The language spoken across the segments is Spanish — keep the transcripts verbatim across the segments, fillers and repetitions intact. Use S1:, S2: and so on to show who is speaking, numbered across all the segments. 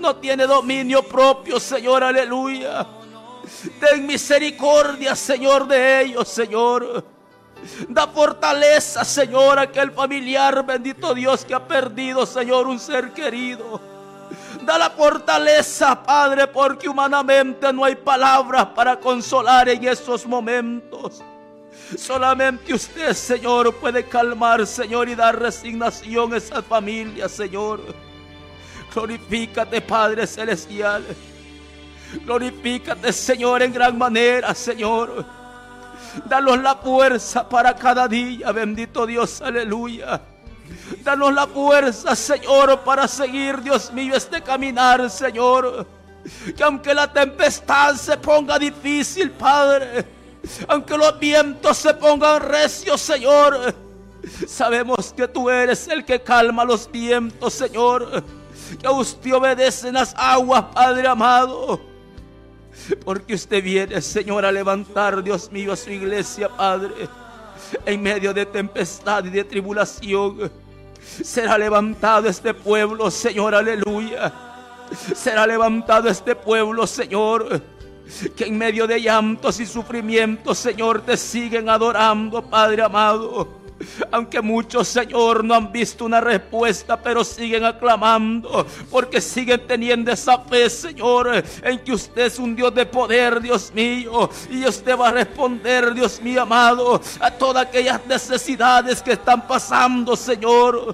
S1: no tiene dominio propio, Señor, aleluya. Ten misericordia, Señor, de ellos, Señor. Da fortaleza, Señor, a aquel familiar, bendito Dios, que ha perdido, Señor, un ser querido. Da la fortaleza, Padre, porque humanamente no hay palabras para consolar en esos momentos. Solamente usted, Señor, puede calmar, Señor, y dar resignación a esas familias, Señor. Glorifícate, Padre celestial. Glorifícate, Señor, en gran manera, Señor. Danos la fuerza para cada día, bendito Dios, aleluya. Danos la fuerza, Señor, para seguir, Dios mío, este caminar, Señor. Que aunque la tempestad se ponga difícil, Padre, aunque los vientos se pongan recios, Señor, sabemos que tú eres el que calma los vientos, Señor. Que a usted obedecen las aguas, Padre amado. Porque usted viene, Señor, a levantar, Dios mío, a su iglesia, Padre. En medio de tempestad y de tribulación será levantado este pueblo, Señor, aleluya. Será levantado este pueblo, Señor, que en medio de llantos y sufrimientos, Señor, te siguen adorando, Padre amado. Aunque muchos, Señor, no han visto una respuesta, pero siguen aclamando, porque siguen teniendo esa fe, Señor, en que usted es un Dios de poder, Dios mío, y usted va a responder, Dios mío amado, a todas aquellas necesidades que están pasando, Señor.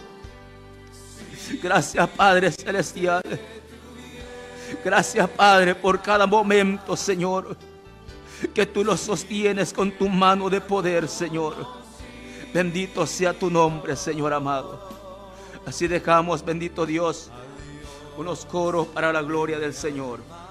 S1: Gracias, Padre celestial. Gracias, Padre, por cada momento, Señor, que tú lo sostienes con tu mano de poder, Señor. Bendito sea tu nombre, Señor amado. Así dejamos, bendito Dios, unos coros para la gloria del Señor.